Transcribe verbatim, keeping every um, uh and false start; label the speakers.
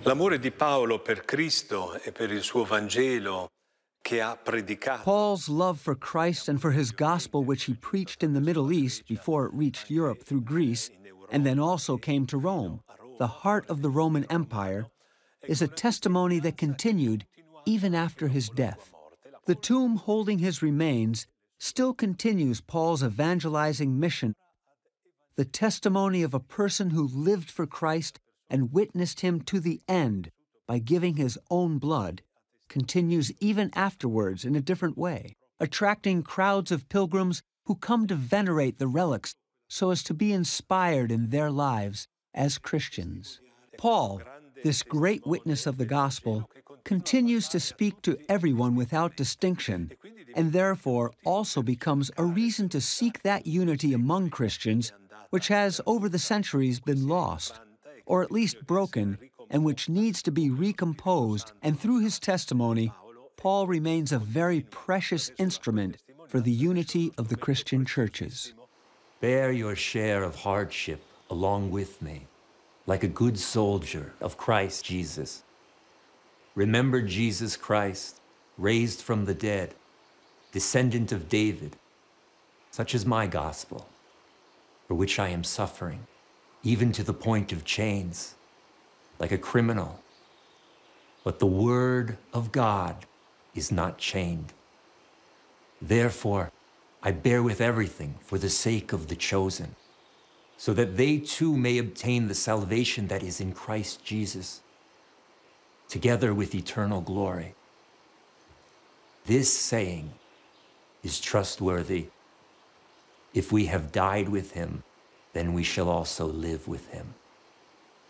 Speaker 1: L'amore di Paolo per Cristo e per il suo Vangelo che ha predicato.
Speaker 2: Paul's love for Christ and for his gospel, which he preached in the Middle East before it reached Europe through Greece, and then also came to Rome, the heart of the Roman Empire, is a testimony that continued even after his death. The tomb holding his remains still continues Paul's evangelizing mission, the testimony of a person who lived for Christ and witnessed him to the end by giving his own blood, continues even afterwards in a different way, attracting crowds of pilgrims who come to venerate the relics so as to be inspired in their lives as Christians. Paul, this great witness of the gospel, continues to speak to everyone without distinction, and therefore also becomes a reason to seek that unity among Christians which has over the centuries been lost, or at least broken, and which needs to be recomposed, and through his testimony, Paul remains a very precious instrument for the unity of the Christian churches.
Speaker 3: Bear your share of hardship along with me, like a good soldier of Christ Jesus. Remember Jesus Christ, raised from the dead, descendant of David. Such is my gospel, for which I am suffering, even to the point of chains, like a criminal. But the word of God is not chained. Therefore, I bear with everything for the sake of the chosen, so that they too may obtain the salvation that is in Christ Jesus, together with eternal glory. This saying is trustworthy. If we have died with him, then we shall also live with him.